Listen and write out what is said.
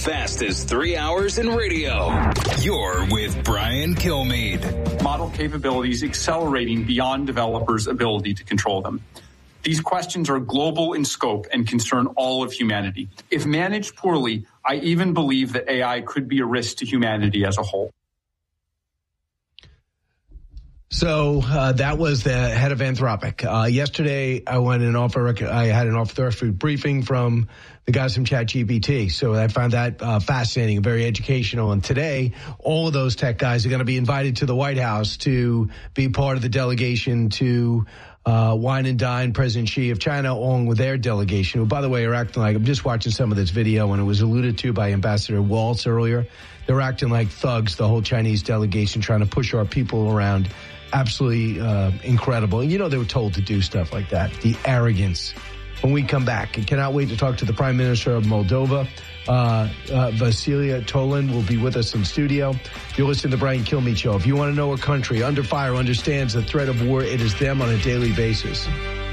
fastest 3 hours in radio. You're with Brian Kilmeade. Model capabilities accelerating beyond developers' ability to control them. These questions are global in scope and concern all of humanity. If managed poorly, I even believe that AI could be a risk to humanity as a whole. So that was the head of Anthropic. Yesterday, I had an off-the-record briefing from the guys from ChatGPT. So I found that fascinating, very educational. And today, all of those tech guys are going to be invited to the White House to be part of the delegation to wine and dine President Xi of China, along with their delegation, who, by the way, are acting like, I'm just watching some of this video, and it was alluded to by Ambassador Waltz earlier. They're acting like thugs, the whole Chinese delegation, trying to push our people around. Absolutely incredible. And, they were told to do stuff like that. The arrogance. When we come back, I cannot wait to talk to the Prime Minister of Moldova. Vasilia Tolan will be with us in studio. You're listening to the Brian Kilmeade Show. If you want to know a country under fire understands the threat of war, it is them on a daily basis.